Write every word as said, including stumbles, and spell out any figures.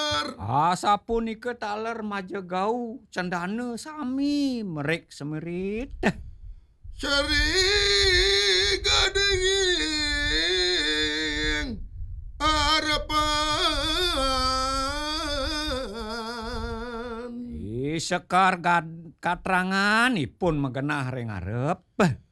Asapun ike taler majegau cendana sami merek semerit. Cari gading harapan. Ih sekar gad katrangan ipun megenah reng arep.